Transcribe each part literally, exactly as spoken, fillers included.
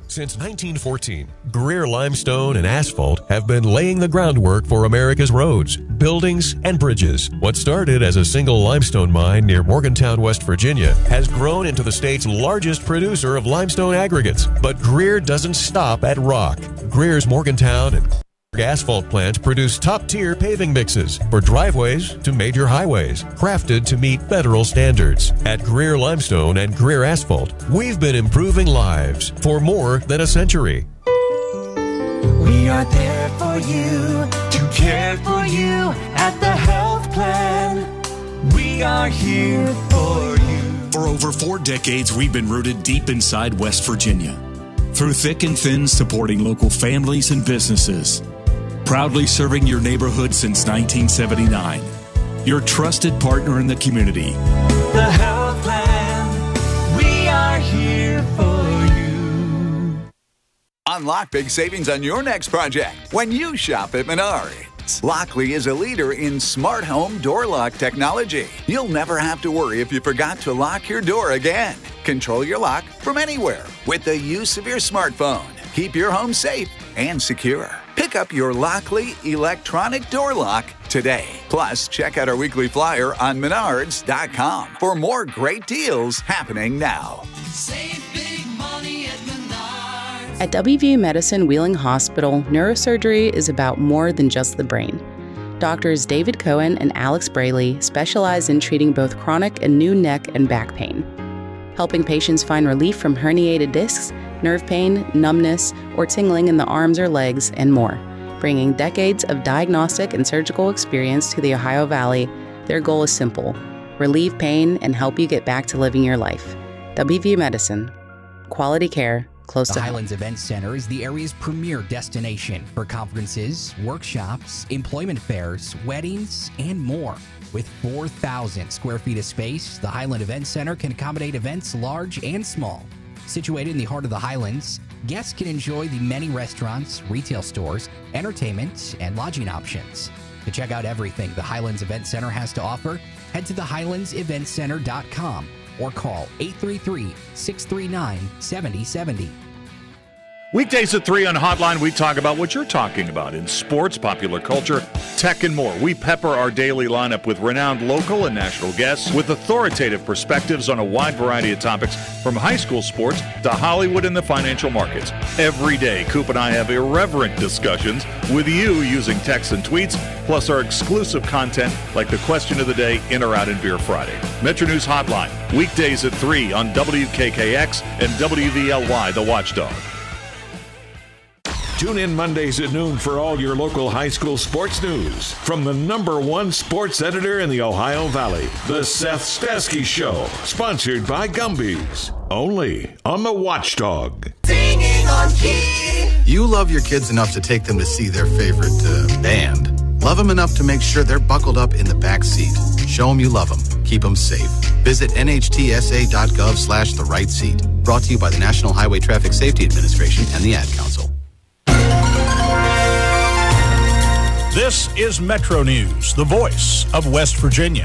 Since nineteen fourteen, Greer Limestone and Asphalt have been laying the groundwork for America's roads, buildings, and bridges. What started as a single limestone mine near Morgantown, West Virginia, has grown into the state's largest producer of limestone aggregates. But Greer doesn't stop at rock. Greer's Morgantown and asphalt plants produce top-tier paving mixes for driveways to major highways, crafted to meet federal standards. At Greer Limestone and Greer Asphalt, we've been improving lives for more than a century. We are there for you, to care for you at the health plan. We are here for you. For over four decades, we've been rooted deep inside West Virginia. Through thick and thin, supporting local families and businesses. Proudly serving your neighborhood since nineteen seventy-nine. Your trusted partner in the community. The health plan, we are here for you. Unlock big savings on your next project when you shop at Menards. Lockley is a leader in smart home door lock technology. You'll never have to worry if you forgot to lock your door again. Control your lock from anywhere with the use of your smartphone. Keep your home safe and secure. Pick up your Lockley electronic door lock today. Plus, check out our weekly flyer on menards dot com for more great deals happening now. Save big money at Menards. At W V U Medicine Wheeling Hospital, neurosurgery is about more than just the brain. Doctors David Cohen and Alex Braley specialize in treating both chronic and new neck and back pain, helping patients find relief from herniated discs, nerve pain, numbness, or tingling in the arms or legs, and more. Bringing decades of diagnostic and surgical experience to the Ohio Valley, their goal is simple: relieve pain and help you get back to living your life. W V U Medicine. Quality care close the to Highlands home. Event Center is the area's premier destination for conferences, workshops, employment fairs, weddings, and more. With four thousand square feet of space, the Highland Event Center can accommodate events large and small. Situated in the heart of the Highlands, guests can enjoy the many restaurants, retail stores, entertainment, and lodging options. To check out everything the Highlands Event Center has to offer, head to the highlands event center dot com or call eight three three, six three nine, seven zero seven zero. Weekdays at three on Hotline, we talk about what you're talking about in sports, popular culture, tech, and more. We pepper our daily lineup with renowned local and national guests with authoritative perspectives on a wide variety of topics, from high school sports to Hollywood and the financial markets. Every day, Coop and I have irreverent discussions with you using texts and tweets, plus our exclusive content like the question of the day, In or Out in Beer Friday. Metro News Hotline, weekdays at three on W K K X and W V L Y, The Watchdog. Tune in Mondays at noon for all your local high school sports news from the number one sports editor in the Ohio Valley, The Seth Stasky Show, sponsored by Gumby's, only on The Watchdog. Singing on key. You love your kids enough to take them to see their favorite uh, band. Love them enough to make sure they're buckled up in the back seat. Show them you love them. Keep them safe. Visit N H T S A dot gov slash the right seat. Brought to you by the National Highway Traffic Safety Administration and the Ad Council. This is Metro News, the voice of West Virginia.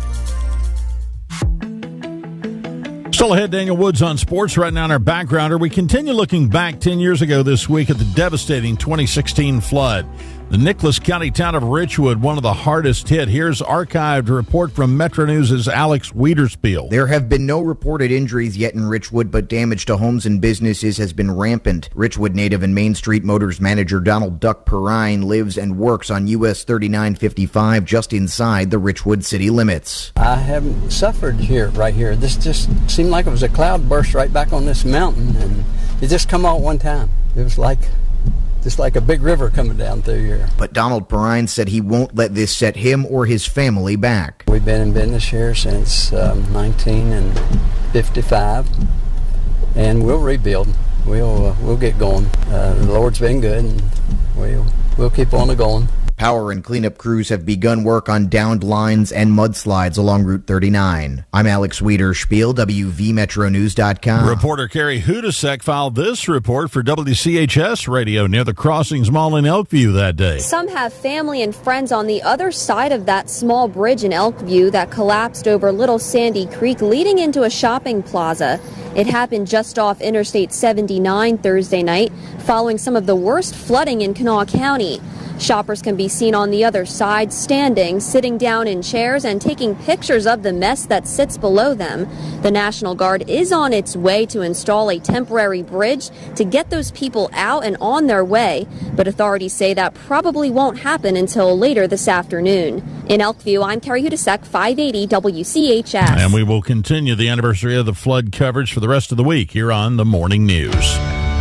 Still ahead, Daniel Woods on sports right now in our backgrounder. We continue looking back ten years ago this week at the devastating twenty sixteen flood. The Nicholas County town of Richwood, one of the hardest hit. Here's archived report from Metro News' Alex Wiederspiel. There have been no reported injuries yet in Richwood, but damage to homes and businesses has been rampant. Richwood native and Main Street Motors manager Donald Duck Perrine lives and works on U S thirty-nine fifty-five just inside the Richwood city limits. I haven't suffered here, right here. This just seemed like it was a cloud burst right back on this mountain, and it just come out one time. It was like... just like a big river coming down through here. But Donald Perrine said he won't let this set him or his family back. We've been in business here since um, nineteen fifty-five, and we'll rebuild. We'll uh, we'll get going. Uh, the Lord's been good, and we'll we'll keep on going. Power and cleanup crews have begun work on downed lines and mudslides along Route thirty-nine. I'm Alex Wiederspiel, W V Metro News dot com. Reporter Carrie Hudasek filed this report for W C H S Radio near the Crossings Mall in Elkview that day. Some have family and friends on the other side of that small bridge in Elkview that collapsed over Little Sandy Creek, leading into a shopping plaza. It happened just off Interstate seventy-nine Thursday night, following some of the worst flooding in Kanawha County. Shoppers can be seen on the other side, standing, sitting down in chairs, and taking pictures of the mess that sits below them. The National Guard is on its way to install a temporary bridge to get those people out and on their way, but authorities say that probably won't happen until later this afternoon. In Elkview, I'm Carrie Hudasek, five eighty W C H S. And we will continue the anniversary of the flood coverage for the rest of the week here on the Morning News.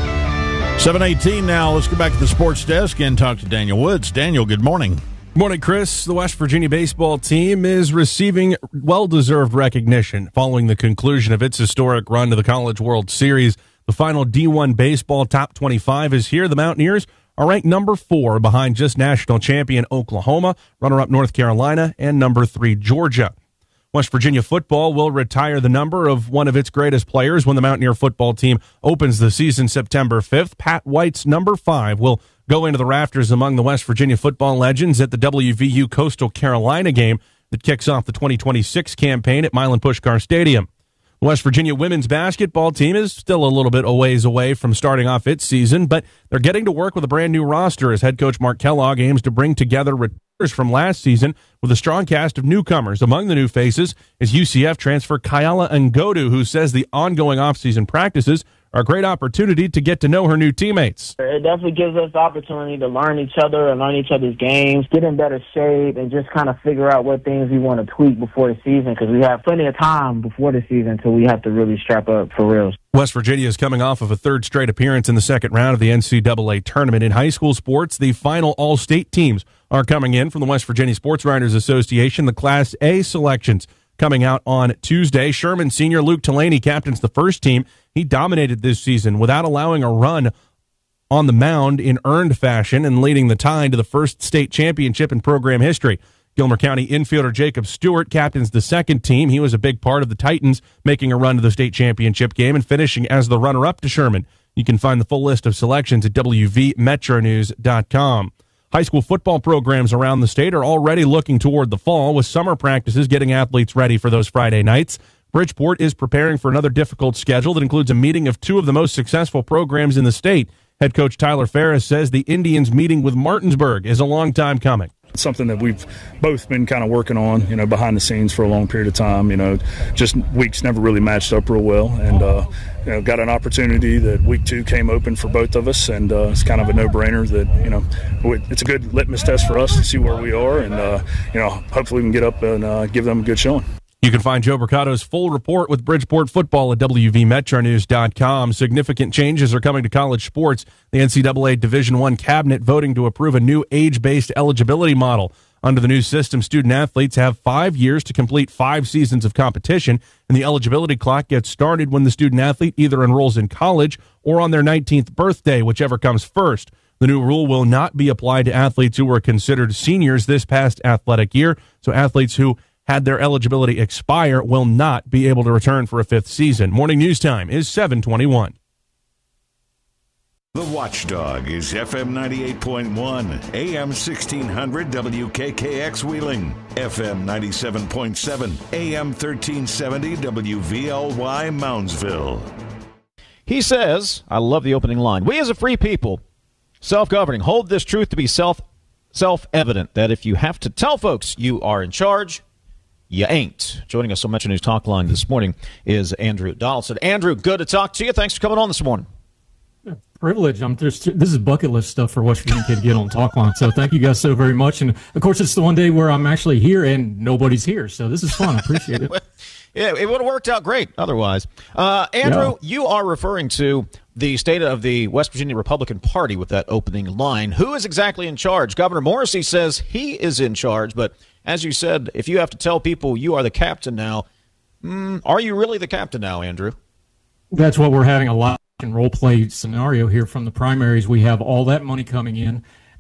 seven eighteen now. Let's go back to the sports desk and talk to Daniel Woods. Daniel, good morning. Good morning, Chris. The West Virginia baseball team is receiving well-deserved recognition following the conclusion of its historic run to the College World Series. The final D one baseball top twenty-five is here. The Mountaineers are ranked number four behind just national champion Oklahoma, runner-up North Carolina, and number three Georgia. West Virginia football will retire the number of one of its greatest players when the Mountaineer football team opens the season September fifth. Pat White's number five will go into the rafters among the West Virginia football legends at the W V U Coastal Carolina game that kicks off the twenty twenty-six campaign at Milan Puskar Stadium. The West Virginia women's basketball team is still a little bit a ways away from starting off its season, but they're getting to work with a brand new roster as head coach Mark Kellogg aims to bring together returners from last season with a strong cast of newcomers. Among the new faces is U C F transfer Kyala Ngodu, who says the ongoing offseason practices are a great opportunity to get to know her new teammates. It definitely gives us the opportunity to learn each other and learn each other's games, get in better shape, and just kind of figure out what things we want to tweak before the season, because we have plenty of time before the season until we have to really strap up for real. West Virginia is coming off of a third straight appearance in the second round of the N C double A tournament. In high school sports, the final all-state teams are coming in from the West Virginia Sports Writers Association. The Class A selections coming out on Tuesday. Sherman senior Luke Delaney captains the first team. He dominated this season without allowing a run on the mound in earned fashion and leading the Tide to the first state championship in program history. Gilmer County infielder Jacob Stewart captains the second team. He was a big part of the Titans making a run to the state championship game and finishing as the runner-up to Sherman. You can find the full list of selections at W V Metro News dot com. High school football programs around the state are already looking toward the fall, with summer practices getting athletes ready for those Friday nights. Bridgeport is preparing for another difficult schedule that includes a meeting of two of the most successful programs in the state. Head coach Tyler Ferris says the Indians meeting with Martinsburg is a long time coming. It's something that we've both been kind of working on, you know, behind the scenes for a long period of time. You know, just weeks never really matched up real well, and uh, you know, got an opportunity that week two came open for both of us, and uh, it's kind of a no-brainer that, you know, it's a good litmus test for us to see where we are, and uh, you know, hopefully we can get up and uh, give them a good showing. You can find Joe Mercado's full report with Bridgeport football at W V Metro News dot com. Significant changes are coming to college sports. The N C double A Division I cabinet voting to approve a new age-based eligibility model. Under the new system, student-athletes have five years to complete five seasons of competition, and the eligibility clock gets started when the student-athlete either enrolls in college or on their nineteenth birthday, whichever comes first. The new rule will not be applied to athletes who were considered seniors this past athletic year, so athletes who had their eligibility expire will not be able to return for a fifth season. Morning news time is seven twenty-one. The Watchdog is F M ninety-eight point one, A M sixteen hundred W K K X Wheeling, F M ninety-seven point seven, A M thirteen seventy W V L Y Moundsville. He says, I love the opening line, we as a free people, self-governing, hold this truth to be self, self-evident, that if you have to tell folks you are in charge, you ain't. Joining us on Metro News Talk Line this morning is Andrew Donaldson. Andrew, good to talk to you. Thanks for coming on this morning. Privilege. I'm just, this is bucket list stuff for West Virginia kid to get on Talk Line. So thank you guys so very much. And of course, it's the one day where I'm actually here and nobody's here. So this is fun. I appreciate it. Yeah, it would have worked out great otherwise. Uh, Andrew, yeah. You are referring to the state of the West Virginia Republican Party with that opening line. Who is exactly in charge? Governor Morrissey says he is in charge, but as you said, if you have to tell people you are the captain now, mm, are you really the captain now, Andrew? That's what we're having a lot in role play scenario here from the primaries. We have all that money coming in,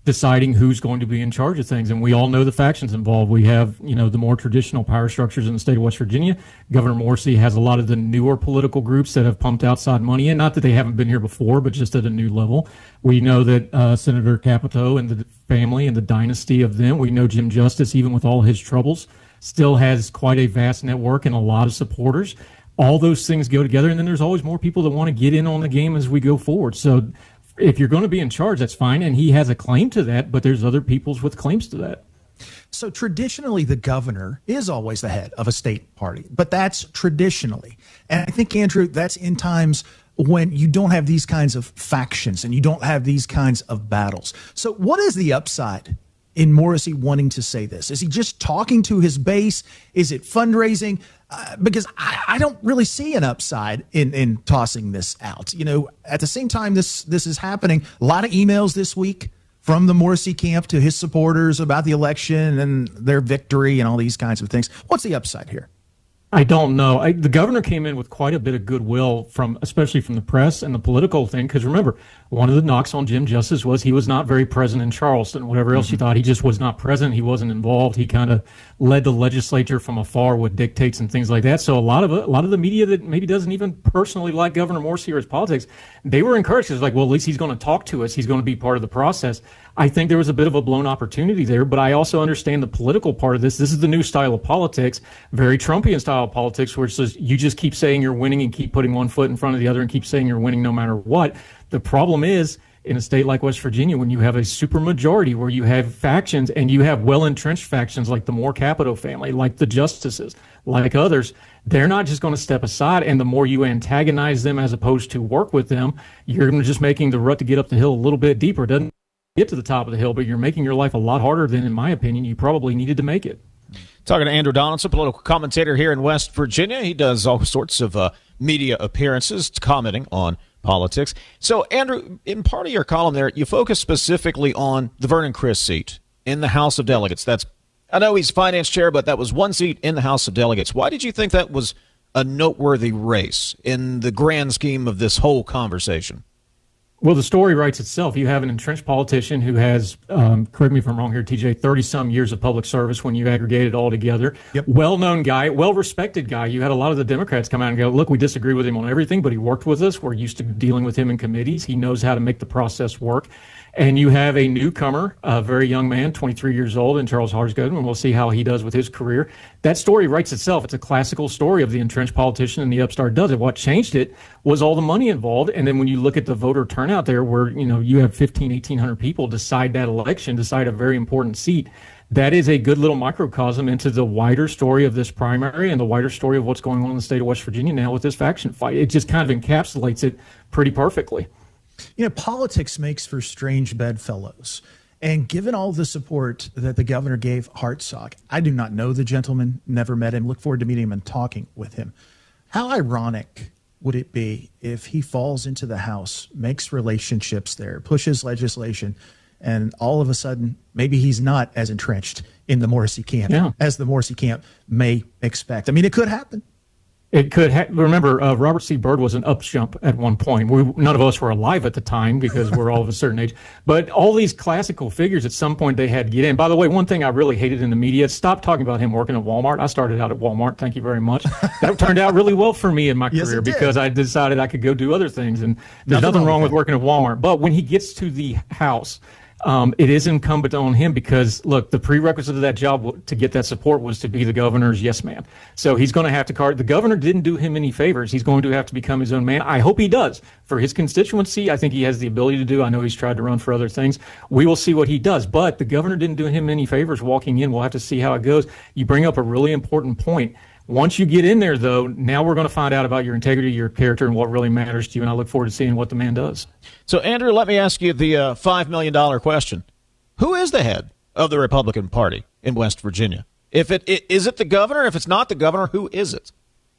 deciding who's going to be in charge of things. And we all know the factions involved. We have, you know, the more traditional power structures in the state of West Virginia. Governor Morrisey has a lot of the newer political groups that have pumped outside money in. Not that they haven't been here before, but just at a new level. We know that uh, Senator Capito and the family and the dynasty of them, we know Jim Justice, even with all his troubles, still has quite a vast network and a lot of supporters. All those things go together, and then there's always more people that want to get in on the game as we go forward. So if you're going to be in charge, that's fine, and he has a claim to that, but there's other peoples with claims to that. So traditionally, the governor is always the head of a state party, but that's traditionally. And I think, Andrew, that's in times when you don't have these kinds of factions and you don't have these kinds of battles. So what is the upside in Morrisey wanting to say this? Is he just talking to his base? Is it fundraising? Uh, because I, I don't really see an upside in, in tossing this out. You know, at the same time this this is happening, a lot of emails this week from the Morrisey camp to his supporters about the election and their victory and all these kinds of things. What's the upside here? I don't know. I, the governor came in with quite a bit of goodwill from, especially from the press and the political thing. Because remember, one of the knocks on Jim Justice was he was not very present in Charleston. Whatever else mm-hmm. you thought, he just was not present. He wasn't involved. He kind of led the legislature from afar with dictates and things like that. So a lot of a lot of the media that maybe doesn't even personally like Governor Morrisey or his politics, they were encouraged. It's like, well, at least he's going to talk to us. He's going to be part of the process. I think there was a bit of a blown opportunity there, but I also understand the political part of this. This is the new style of politics, very Trumpian style of politics, where it says you just keep saying you're winning and keep putting one foot in front of the other and keep saying you're winning no matter what. The problem is, in a state like West Virginia, when you have a supermajority, where you have factions and you have well-entrenched factions like the Moore Capito family, like the Justices, like others, they're not just going to step aside. And the more you antagonize them as opposed to work with them, you're just making the rut to get up the hill a little bit deeper. It doesn't get to the top of the hill, but you're making your life a lot harder than, in my opinion, you probably needed to make it. Talking to Andrew Donaldson, political commentator here in West Virginia. He does all sorts of uh, media appearances commenting on politics. So, Andrew, in part of your column there, you focus specifically on the Vernon Criss seat in the House of Delegates. That's, I know he's finance chair, but that was one seat in the House of Delegates. Why did you think that was a noteworthy race in the grand scheme of this whole conversation? Well, the story writes itself. You have an entrenched politician who has, um, correct me if I'm wrong here, T J, thirty-some years of public service when you aggregate it all together. Yep. Well-known guy, well-respected guy. You had a lot of the Democrats come out and go, look, we disagree with him on everything, but he worked with us. We're used to dealing with him in committees. He knows how to make the process work. And you have a newcomer, a very young man, twenty-three years old, in Charles Harsgoden, and we'll see how he does with his career. That story writes itself. It's a classical story of the entrenched politician and the upstart does it. What changed it was all the money involved. And then when you look at the voter turnout there, where, you know, you have fifteen, eighteen hundred people decide that election, decide a very important seat, that is a good little microcosm into the wider story of this primary and the wider story of what's going on in the state of West Virginia now with this faction fight. It just kind of encapsulates it pretty perfectly. You know, politics makes for strange bedfellows. And given all the support that the governor gave Hartsock, I do not know the gentleman, never met him, look forward to meeting him and talking with him. How ironic would it be if he falls into the House, makes relationships there, pushes legislation, and all of a sudden, maybe he's not as entrenched in the Morrisey camp yeah. as the Morrisey camp may expect. I mean, it could happen. It could ha- remember uh, Robert C. Byrd was an up jump at one point. We, none of us were alive at the time because we're all of a certain age. But all these classical figures, at some point, they had to get in. By the way, one thing I really hated in the media: stop talking about him working at Walmart. I started out at Walmart. Thank you very much. That turned out really well for me in my yes, career because I decided I could go do other things. And there's nothing, nothing wrong with working at Walmart. But when he gets to the House, Um, it is incumbent on him because, look, the prerequisite of that job to get that support was to be the governor's yes man. So he's going to have to card. The governor didn't do him any favors. He's going to have to become his own man. I hope he does. For his constituency, I think he has the ability to do. I know he's tried to run for other things. We will see what he does. But the governor didn't do him any favors walking in. We'll have to see how it goes. You bring up a really important point. Once you get in there, though, now we're going to find out about your integrity, your character, and what really matters to you, and I look forward to seeing what the man does. So, Andrew, let me ask you the uh, five million dollars question. Who is the head of the Republican Party in West Virginia? If it, it is it the governor? If it's not the governor, who is it?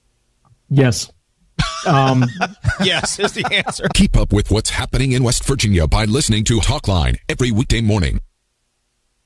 Yes. Um, yes is the answer. Keep up with what's happening in West Virginia by listening to Talkline every weekday morning.